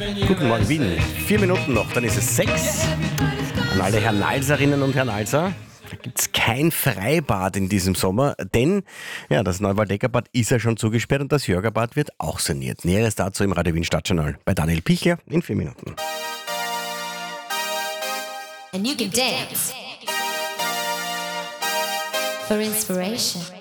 Guten Morgen Wien. 4 Minuten noch, dann ist es 6. An alle Herrn Nalserinnen und Herrn Nalser. Da gibt es kein Freibad in diesem Sommer, denn ja, das Neuwaldecker-Bad ist ja schon zugesperrt und das Jörgerbad wird auch saniert. Näheres dazu im Radio Wien Stadtjournal bei Daniel Pichler in 4 Minuten. And you can dance for inspiration.